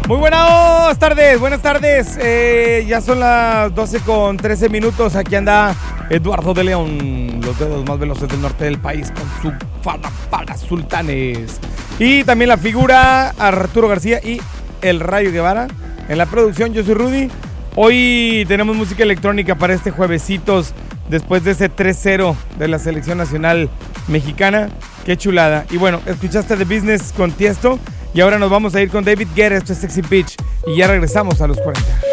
Muy buenas tardes. Ya son las 12:13. Aquí anda Eduardo de León, los dedos más veloces del norte del país, con su falda para sultanes. Y también la figura Arturo García y el Rayo Guevara. En la producción, yo soy Rudy. Hoy tenemos música electrónica para este juevesitos, después de ese 3-0 de la selección nacional mexicana. Qué chulada. Y bueno, escuchaste The Business con Tiesto. Y ahora nos vamos a ir con David Guetta, esto es Sexy Beach. Y ya regresamos a los 40.